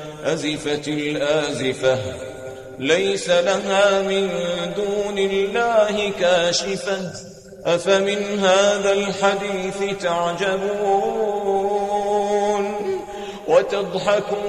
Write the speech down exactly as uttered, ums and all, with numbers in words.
أزفت الآزفة ليس لها من دون الله كاشفة أفمن هذا الحديث تعجبون وتضحكون